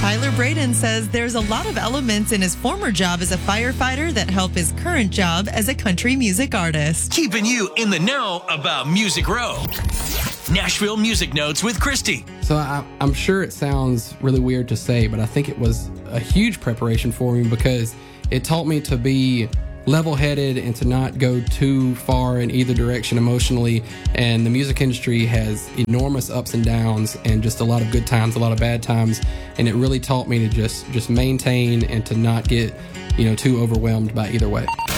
Tyler Braden says there's a lot of elements in his former job as a firefighter that help his current job as a country music artist. Keeping you in the know about Music Row. Nashville Music Notes with Christy. So I'm sure it sounds really weird to say, but I think it was a huge preparation for me because it taught me to be level-headed and to not go too far in either direction emotionally. And the music industry has enormous ups and downs and just a lot of good times, a lot of bad times. And it really taught me to just maintain and to not get, too overwhelmed by either way.